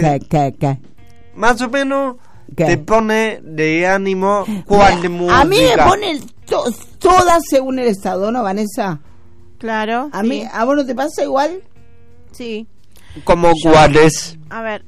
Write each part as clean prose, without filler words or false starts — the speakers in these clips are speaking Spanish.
¿Qué? Más o menos ¿Qué? te pone de ánimo cuál de música. A mí me pone todas según el estado, ¿no, Vanessa? Claro. A mí, ¿a vos no te pasa igual? Sí. ¿Como cuáles? A ver,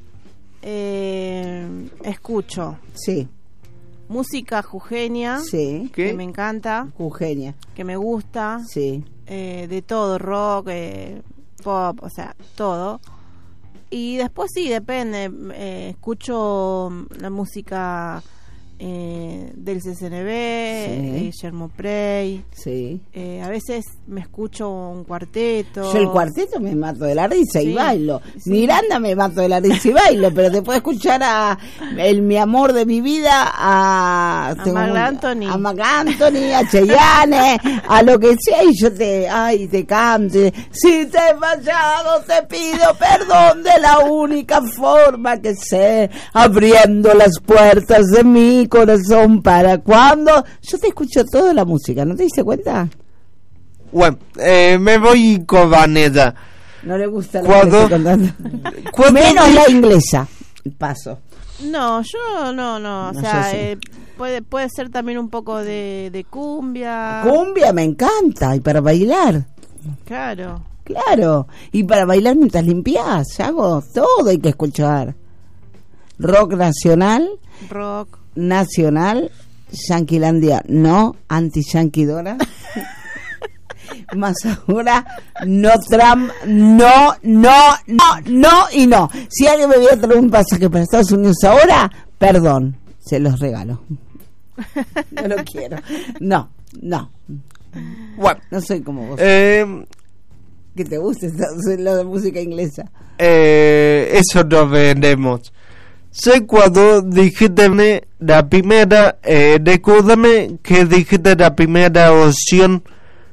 escucho Sí. música jujeña, Sí. ¿Qué? que me encanta, Eugenia. que me gusta, Sí. de todo, rock, pop, o sea, todo. Y después sí, depende, escucho la música del CCNB, Sí. Guillermo Prey, Sí. a veces me escucho un cuarteto. Yo el cuarteto me mato de la risa y Sí, bailo. sí. Miranda me mato de la risa y bailo, pero te puedo escuchar a mi amor de mi vida, a Marc Anthony. a Marc Anthony, a Cheyenne, a lo que sea, y yo te cante. Si te he fallado, te pido perdón de la única forma que sé, abriendo las puertas de mi corazón para cuando. Yo te escucho toda la música, ¿no te diste cuenta? Bueno, me voy con Vanessa. No le gusta la ¿Cuándo? que estoy contando. ¿Cuándo Menos te- la inglesa. Paso. No, yo no, o No, sea, yo sí. puede ser también un poco de cumbia. Cumbia me encanta. Y para bailar. Claro. Claro. Y para bailar mientras limpias. Hago todo, hay que escuchar. Rock nacional. Rock. Nacional. Yanquilandia. No. Anti-yanquidora. Más ahora, no Trump, no y no. Si alguien me viene a traer un pasaje para Estados Unidos ahora, perdón, se los regalo. No lo quiero. No. Bueno, No soy como vos. eh, Que te guste lo de música inglesa. eso nos vendemos. Sé cuando dijiste la primera, recuérdame que dijiste la primera opción.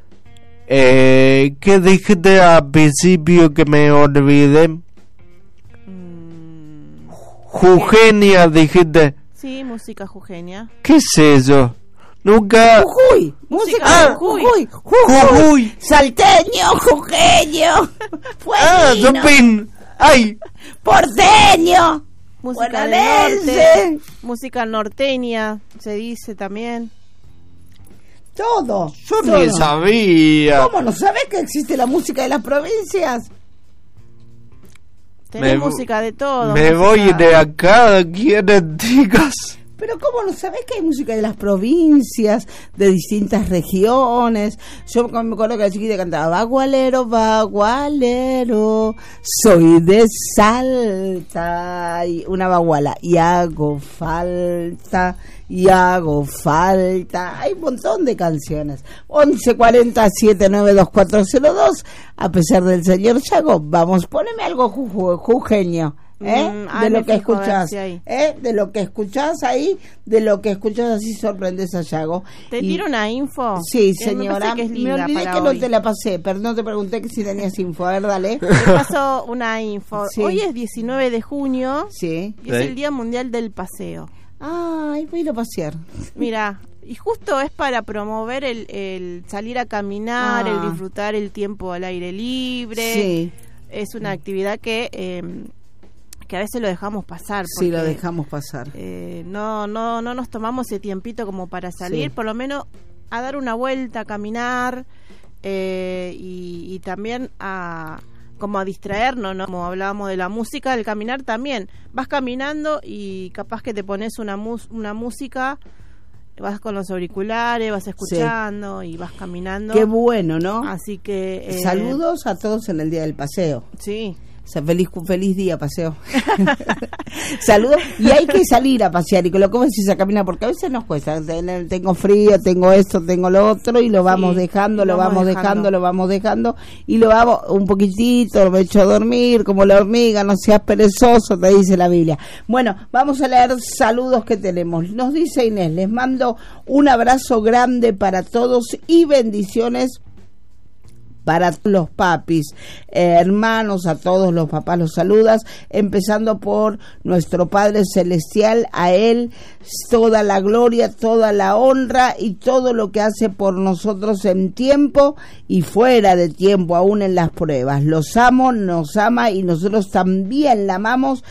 ¿Qué dijiste al principio que me olvidé? Jujeña dijiste. Sí, música jujeña. ¿Qué es eso? Nunca. Jujuy, música Ah, de Jujuy, Jujuy. salteño, jujeño, Ah, fueguino, Zopin. Ay, Música porteño, del norte. bonaerense. Música norteña, se dice también. Todo. yo todo. ni sabía. ¿Cómo no sabés que existe la música de las provincias? Tenés Me- música de todo. Me música- voy de acá, ¿quieres digas? Pero ¿cómo no sabés que hay música de las provincias, de distintas regiones? Yo me acuerdo que la chiquita cantaba bagualero, bagualero, soy de Salta, y una baguala, y hago falta, hay un montón de canciones. 1140-792402, a pesar del señor Yago, vamos, poneme algo jujeño. De lo que escuchás, de lo que escuchás ahí, de lo que escuchás así sorprendes a Yago. ¿Te tiro una info? Sí, Que señora, me parece que es me linda olvidé para que no hoy. te la pasé, pero no te pregunté que si tenías info, a ver, dale. Te paso una info. Sí. Hoy es 19 de junio Sí. y es el Día Mundial del Paseo. Ay, voy a ir a pasear. Mira, y justo es para promover el salir a caminar, el disfrutar el tiempo al aire libre. Sí. Es una actividad que a veces lo dejamos pasar. Sí, lo porque, dejamos pasar. no nos tomamos ese tiempito como para salir, Sí. por lo menos a dar una vuelta, a caminar y también como a distraernos, ¿no? Como hablábamos de la música, el caminar también. Vas caminando y capaz que te pones una música, vas con los auriculares, vas escuchando y vas caminando. Qué bueno, ¿no? Así que... Saludos a todos en el Día del Paseo. Sí. O sea, feliz día, paseo. Saludos. Y hay que salir a pasear y que lo decís a caminar, porque a veces nos cuesta. Tengo frío, tengo esto, tengo lo otro, y lo vamos dejando, lo vamos dejando, y lo vamos un poquitito, me echo a dormir, como la hormiga, no seas perezoso, te dice la Biblia. Bueno, vamos a leer saludos que tenemos. Nos dice Inés, les mando un abrazo grande para todos y bendiciones para los papis, hermanos, a todos los papás los saludas, empezando por nuestro Padre Celestial, a Él toda la gloria, toda la honra y todo lo que hace por nosotros en tiempo y fuera de tiempo, aún en las pruebas. Los amo, nos ama y nosotros también la amamos.